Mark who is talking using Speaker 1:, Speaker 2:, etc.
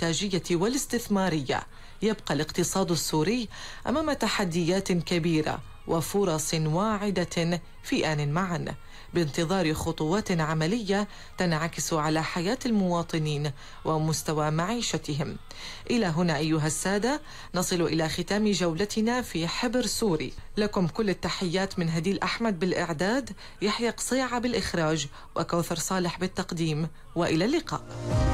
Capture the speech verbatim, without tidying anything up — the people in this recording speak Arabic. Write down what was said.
Speaker 1: الإنتاجية والاستثمارية، يبقى الاقتصاد السوري أمام تحديات كبيرة وفرص واعدة في آن معا، بانتظار خطوات عملية تنعكس على حياة المواطنين ومستوى معيشتهم. إلى هنا أيها السادة نصل إلى ختام جولتنا في حبر سوري. لكم كل التحيات من هديل أحمد بالإعداد، يحيى قصيعة بالإخراج، وكوثر صالح بالتقديم، وإلى اللقاء.